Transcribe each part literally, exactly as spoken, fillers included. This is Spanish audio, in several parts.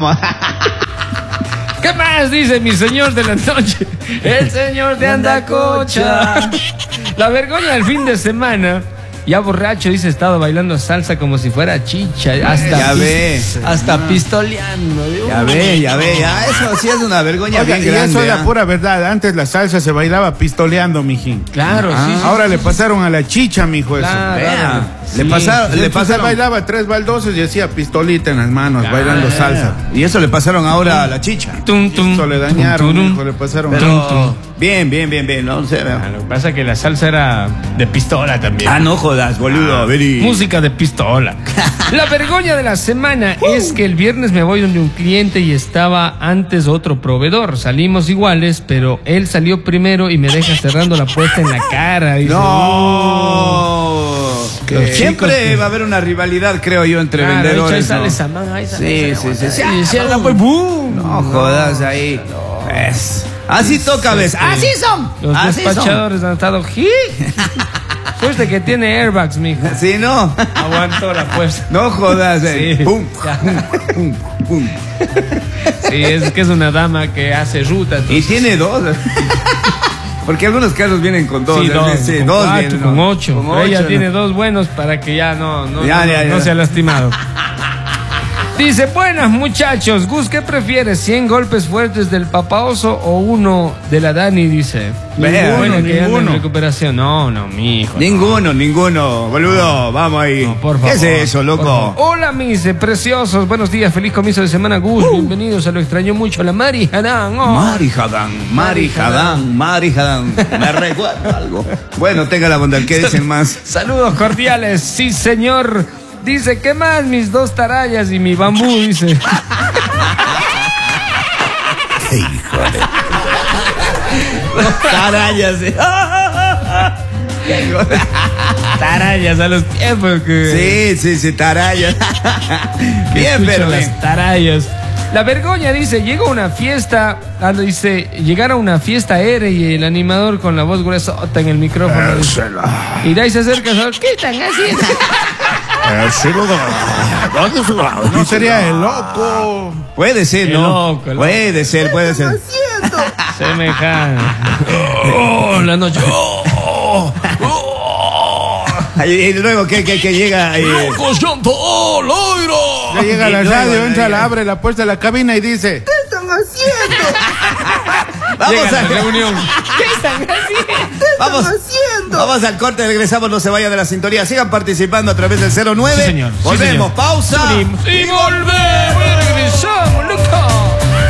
vamos. ¿Qué más dice mi señor de la noche? El señor de Andacocha. La vergüenza del fin de semana. Ya borracho, dice, estado bailando salsa como si fuera chicha. Hasta Ya pis- ve. Hasta pistoleando. Dios. Ya ve, ya ve, ya. Eso sí es una vergüenza Oiga, bien y grande. eso es ¿ah? la pura verdad. Antes la salsa se bailaba pistoleando, mijín. Claro, Ah. sí, sí. Ahora le pasaron a la chicha, mijo, eso. Claro. Vea, Sí. le pasaron, le Entonces pasaron. bailaba tres baldoses y hacía pistolita en las manos, Claro. bailando salsa. Y eso le pasaron ahora a la chicha. Tum, tum, Esto le dañaron, tum, tum. mijo, le pasaron. Pero bien, bien, bien, bien. No sé. Ah, lo que pasa es que la salsa era de pistola también. Ah, no jodas, boludo. Veri. Música de pistola. La vergüenza de la semana es que el viernes me voy donde un cliente y estaba antes otro proveedor. Salimos iguales, pero él salió primero y me deja cerrando la puerta en la cara. Dice, No. Los Siempre chicos que- va a haber una rivalidad, creo yo, entre Claro, vendedores. ahí sale ¿no? esa man, ahí sale Sí, esa sí, man. sí, sí. Y cierra, pues, ¡boom! No jodas ahí. ¿Ves? Así toca, ¿ves? Así son. Los Así son. despachadores han estado ¡ji! Suerte que tiene airbags, mijo. Sí, no. Aguantó la fuerza. No jodas, eh. Sí. Pum, Ya. pum, pum. Sí, es que es una dama que hace ruta. Y entonces- tiene dos. Porque algunos carros vienen con dos. Sí, ¿eh? dos, Sí, con dos cuatro, vienen, con ¿no? ocho. Con Pero ella ocho, tiene ¿no? dos buenos para que ya no, no, Ya, no, ya, no ya. sea lastimado. Dice, buenas muchachos, Gus, ¿qué prefieres? ¿cien golpes fuertes del papaoso o uno de la Dani? Dice. Vea, Bueno, que anda en ninguno. recuperación. No, no, mijo. Ninguno, ninguno. Boludo, vamos ahí. No, por ¿Qué favor. es eso, Por loco? favor. Hola, mis eh, preciosos. Buenos días, feliz comienzo de semana, Gus. Bienvenidos a Lo Extraño Mucho, la Mari Hadán. Oh. Mari Hadán, Mari Hadán, Mari Hadán. Me recuerda algo. Bueno, tenga la bondad. ¿Qué dicen más? Saludos cordiales, sí señor. Dice, ¿qué más? Mis dos tarallas y mi bambú, dice. Tarayas. eh. Tarallas a los pies, porque... Sí, sí, sí, tarayas. que Bien, escucho pero bien. las tarallas. La vergüenza dice, llegó a una fiesta, ah, no, dice, llegar a una fiesta aérea y el animador con la voz gruesota en el micrófono. Dice, y de ahí se acerca, ¿sabes? ¿Qué están haciendo? No sería el loco. Puede ser, El ¿no? loco, el puede ser, puede ser. Semejante. Oh, la noche. Oh, oh. Y, y luego que, que, que llega. eh, Locos, llanto, oh, Loiro. Ya llega a la Y luego, radio, entra, llega. la abre la puerta de la cabina y dice: ¿qué están haciendo? Vamos Llega a la reunión. ¿Qué están haciendo? Vamos, vamos al corte, regresamos, no se vayan de la sintonía, sigan participando a través del cero nueve. Sí, señor. Sí, Volvemos, señor. pausa. Y volvemos, regresamos, loco.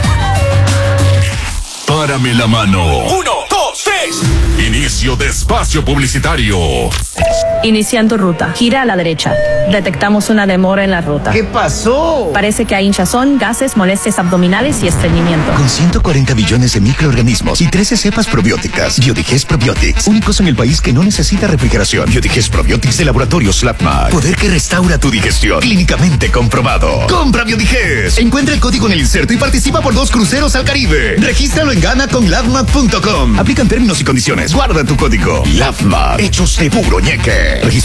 Párame la mano. Uno, dos, tres. Inicio de espacio publicitario. Iniciando ruta. Gira a la derecha. Detectamos una demora en la ruta. ¿Qué pasó? Parece que hay hinchazón, gases, molestias abdominales y estreñimiento. Con ciento cuarenta billones de microorganismos y trece cepas probióticas, Biodigest Probiotics, únicos en el país que no necesita refrigeración. Biodigest Probiotics de Laboratorios Labmar. Poder que restaura tu digestión. Clínicamente comprobado. Compra Biodigest. Encuentra el código en el inserto y participa por dos cruceros al Caribe. Regístralo en gana con labmar punto com. Aplican términos y condiciones. Guarda tu código. Labmar. Hechos de puro ñeque.